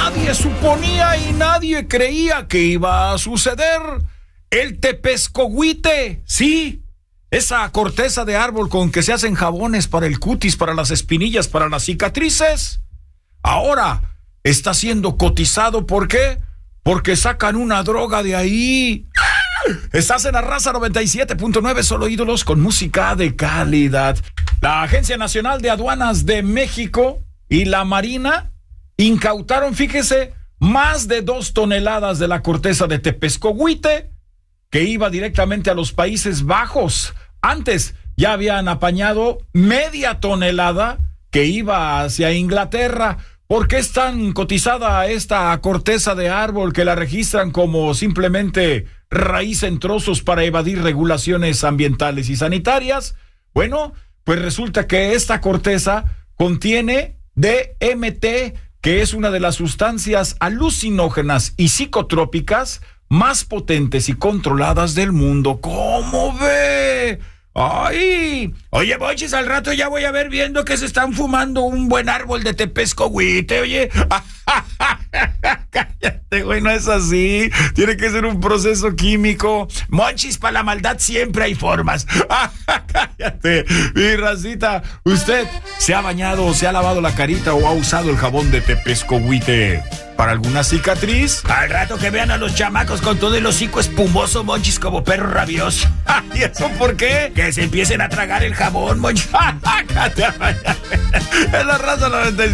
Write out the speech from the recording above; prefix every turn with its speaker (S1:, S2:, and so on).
S1: nadie suponía y nadie creía que iba a suceder. El tepescohuite, sí, esa corteza de árbol con que se hacen jabones para el cutis, para las espinillas, para las cicatrices, ahora está siendo cotizado. ¿Por qué? Porque sacan una droga de ahí. Estás en la Raza 97.9, solo ídolos con música de calidad. La Agencia Nacional de Aduanas de México y la Marina incautaron, fíjese, más de 2 toneladas de la corteza de tepescohuite que iba directamente a los Países Bajos. Antes ya habían apañado media tonelada que iba hacia Inglaterra. ¿Por qué es tan cotizada esta corteza de árbol que la registran como simplemente raíz en trozos para evadir regulaciones ambientales y sanitarias? Bueno, pues resulta que esta corteza contiene DMT, que es una de las sustancias alucinógenas y psicotrópicas más potentes y controladas del mundo. ¿Cómo ve? ¡Ay! Oye, Monchis, al rato ya voy a ver viendo que se están fumando un buen árbol de tepescohuite, oye. Cállate, güey, no es así. Tiene que ser un proceso químico. Monchis, para la maldad siempre hay formas. Cállate, mi racita. ¿Usted se ha bañado, se ha lavado la carita o ha usado el jabón de tepescohuite para alguna cicatriz? Al rato que vean a los chamacos con todo el hocico espumoso, Monchis, como perro rabioso. ¿Y eso por qué? Que se empiecen a tragar el jabón, Monchis. Es la Raza 97.